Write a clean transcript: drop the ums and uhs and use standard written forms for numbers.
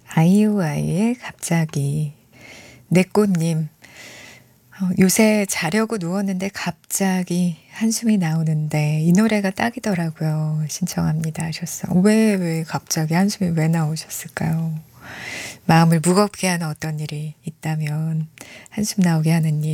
아이오아이의 갑자기. 내꽃님. 요새 자려고 누웠는데 갑자기 한숨이 나오는데 이 노래가 딱이더라고요. 신청합니다 하셨어. 왜 갑자기 한숨이 왜 나오셨을까요? 마음을 무겁게 하는 어떤 일이 있다면 한숨 나오게 하는 일.